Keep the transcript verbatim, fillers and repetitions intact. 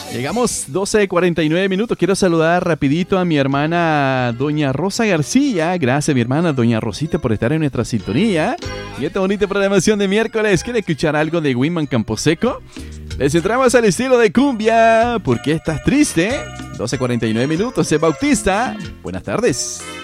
Llegamos doce cuarenta y nueve minutos. Quiero saludar rapidito a mi hermana Doña Rosa García. Gracias, mi hermana Doña Rosita, por estar en nuestra sintonía. Y esta bonita programación de miércoles. ¿Quiere escuchar algo de Winman Camposeco? Les entramos al estilo de cumbia. ¿Por qué estás triste? doce cuarenta y nueve minutos. Es Bautista. Buenas tardes.